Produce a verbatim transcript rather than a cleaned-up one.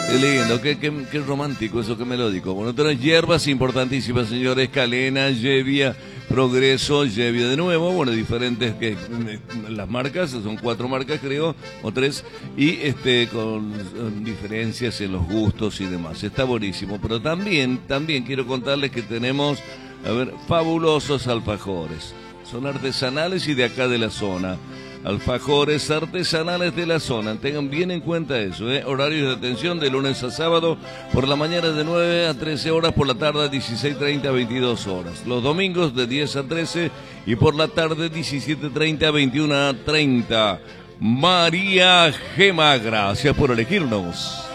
Qué lindo, qué, qué, qué romántico eso, qué melódico. Bueno, tenés hierbas importantísimas, señores. Calena, Yevia, Progreso, Yevia de nuevo. Bueno, diferentes que las marcas, son cuatro marcas creo, o tres, y este con eh, diferencias en los gustos y demás. Está buenísimo. Pero también, también quiero contarles que tenemos, a ver, fabulosos alfajores. Son artesanales y de acá de la zona. Alfajores artesanales de la zona, tengan bien en cuenta eso, ¿eh? Horarios de atención de lunes a sábado, por la mañana de nueve a trece horas, por la tarde dieciséis treinta a veintidós horas. Los domingos de diez a trece y por la tarde diecisiete treinta a veintiuno treinta. María Gema, gracias por elegirnos.